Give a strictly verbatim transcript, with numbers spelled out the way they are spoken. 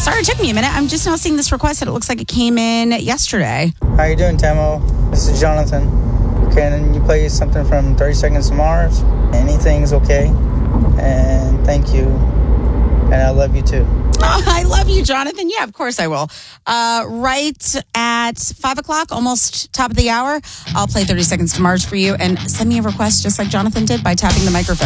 Sorry, it took me a minute. I'm just now seeing this request that it looks like it came in yesterday. How you doing, Tamo? This is Jonathan. Can you play something from thirty Seconds to Mars? Anything's okay. And thank you. And I love you too. Oh, I love you, Jonathan. Yeah, of course I will. Uh, right at five o'clock, almost top of the hour, I'll play thirty Seconds to Mars for you and send me a request just like Jonathan did by tapping the microphone.